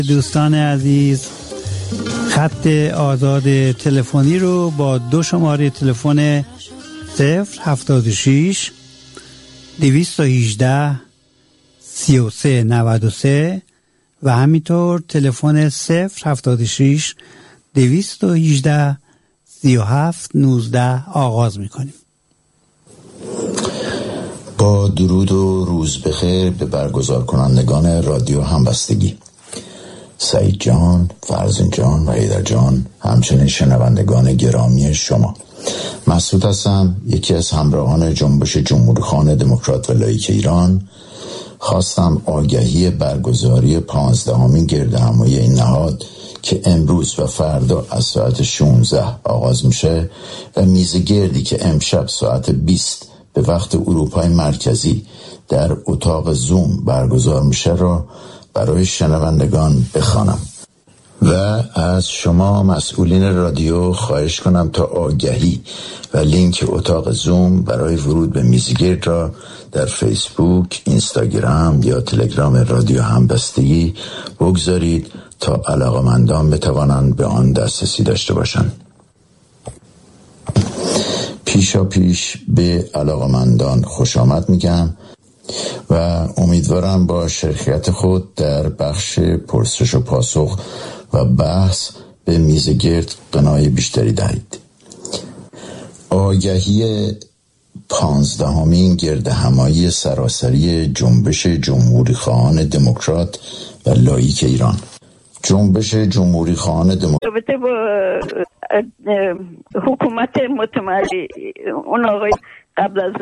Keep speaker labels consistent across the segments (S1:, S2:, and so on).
S1: دوستان عزیز، خط آزاد تلفنی رو با 2 شماره تلفن 076 218 3393 و همینطور تلفن 076 218 3719 آغاز میکنیم.
S2: با درود و روز بخیر به برگزار کنندگان رادیو همبستگی، سعید جان، فرزین جان و حیدر جان، همچنین شنوندگان گرامی شما. مسعود هستم، یکی از همراهان جنبش جمهوریخوان دموکرات و لاییک ایران. خواستم آگهی برگزاری 15مین گردهمایی این نهاد که امروز و فردا از ساعت 16 آغاز میشه و میز گردی که امشب ساعت 20 به وقت اروپای مرکزی در اتاق زوم برگزار میشه را برای شنوندگان بخوانم و از شما مسئولین رادیو خواهش کنم تا آگهی و لینک اتاق زوم برای ورود به میزگرد را در فیسبوک، اینستاگرام یا تلگرام رادیو همبستگی بگذارید تا علاقمندان بتوانند به آن دسترسی داشته باشند. پیشا پیش به علاقمندان خوش آمد میگم و امیدوارم با شرکت خود در بخش پرسش و پاسخ و بحث به میز گرد قناعت بیشتری دهید. آگهی 15مین گردهمایی سراسری جنبش جمهوریخواهان دموکرات و لاییک ایران. جنبش جمهوریخواهان دموکرات
S3: با حکومت متمری اون آقای قبل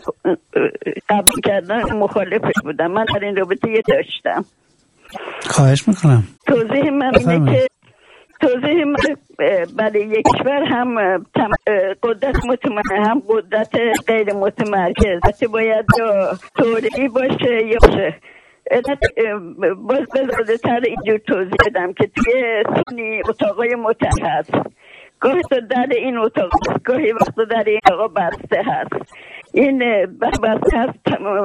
S3: کردن مخالفش بودم. من در این رابطه داشتم.
S1: خواهش میکنم.
S3: توضیح من برای یک کشور هم قدرت متمرکز هم قدرت غیر متمرکز باید یا تولیدی باشه یا باز بزرده تر اینجور توضیح بدم که توی سونی اتاقای متحد هست، گاهی تو در این اتاق گاهی وقتا در این اتاق بسته هست. این بسته هست